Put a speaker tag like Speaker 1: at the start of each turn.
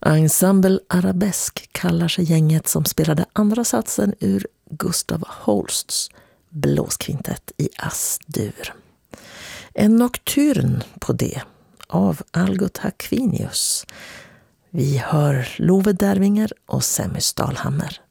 Speaker 1: Ensemble Arabesk kallar sig gänget som spelade andra satsen ur Gustav Holsts blåskvintett i As-dur. En nocturn på det av Algot Hakvinius. Vi hör Love Dervinger och Semmy Stalhammer.